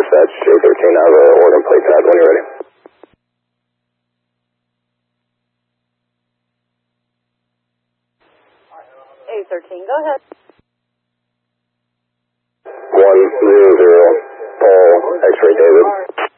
dispatch, A13 out of Oregon plate pad when you're ready. A13, go ahead. 100, Paul, X-ray David.